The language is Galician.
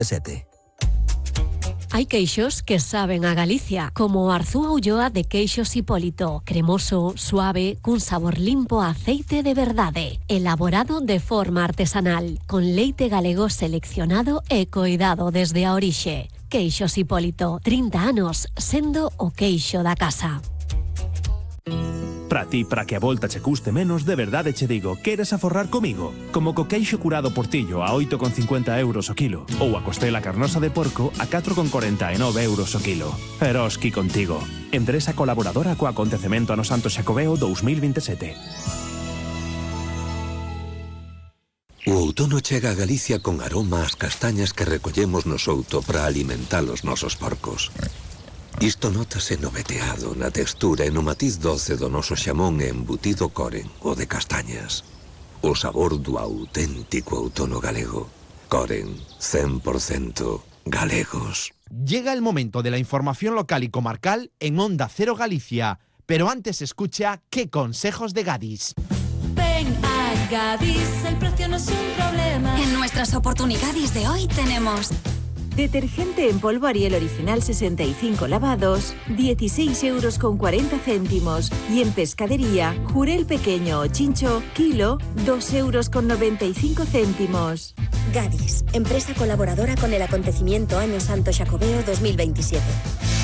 7. Hay queixos que saben a Galicia, como Arzúa Ulloa de Queixos Hipólito, cremoso, suave, cun sabor limpo a aceite de verdade, elaborado de forma artesanal, con leite galego seleccionado e coidado desde a orixe. Queixos Hipólito, 30 anos sendo o queixo da casa. Para ti, para que a volta che custe menos, de verdade che digo, queres aforrar comigo? Como co queixo curado Portillo a 8,50 euros o kilo, ou a costela carnosa de porco a 4,49 euros o kilo. Eroski contigo. Empresa colaboradora co acontecemento ano Santo Xacobeo 2027. O outono chega a Galicia con aroma ás castañas que recollemos no souto para alimentar os nosos porcos. Isto notase no veteado, na textura e no matiz doce do noso xamón e embutido Coren, o de castañas. O sabor do auténtico outono galego. Coren, 100% galegos. Llega el momento de la información local y comarcal en Onda Cero Galicia, pero antes escucha ¿Qué consejos de Gadis? Ven a Gadis, el precio no es un problema. En nuestras oportunidades de hoy tenemos detergente en polvo Ariel original 65 lavados, 16,40 euros. Y en pescadería, Jurel pequeño o chincho, kilo, 2,95 euros. Gadis, empresa colaboradora con el acontecimiento Año Santo Xacobeo 2027.